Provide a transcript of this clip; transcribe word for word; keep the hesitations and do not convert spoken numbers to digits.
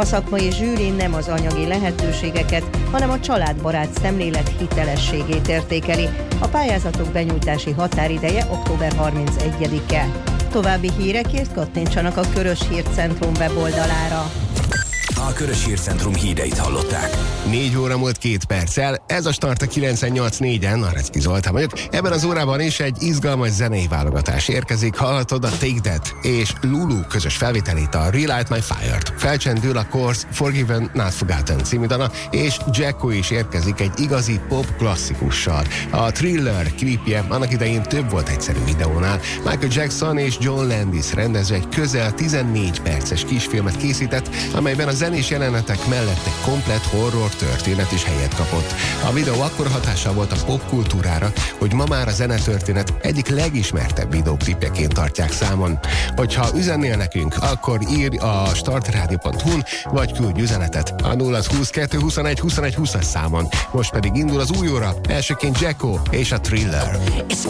A szakmai zsűri nem az anyagi lehetőségeket, hanem a családbarát szemlélet hitelességét értékeli. A pályázatok benyújtási határideje október harmincegyedike. További hírekért kattintsanak a Körös Hírcentrum weboldalára. A Körös Hírcentrum híreit hallották. Négy óra múlt két perccel, ez a Start a kilencvennyolc négyen, Arecki Zoltán vagyok. Ebben az órában is egy izgalmas zenei válogatás érkezik, hallhatod a Take That és Lulu közös felvételét, a Relight My Fire-t. Felcsendül a Course Forgiven Not Forgotten című dala, és Jacko is érkezik egy igazi pop klasszikussal. A Thriller klipje annak idején több volt egyszerű videónál. Michael Jackson és John Landis rendező egy közel tizennégy perces kisfilmet készített, amelyben a zenés jelenetek mellett egy komplett horror történet is helyet kapott. A videó akkor hatással volt a popkultúrára, hogy ma már a zenetörténet egyik legismertebb videóklipjeként tartják számon. Hogyha üzennél nekünk, akkor írj a startradio pont hu-n, vagy küldj üzenetet a nulla húszkettő huszonegy huszonegy húszas számon. Most pedig indul az új óra, elsőként Jacko és a Thriller. It's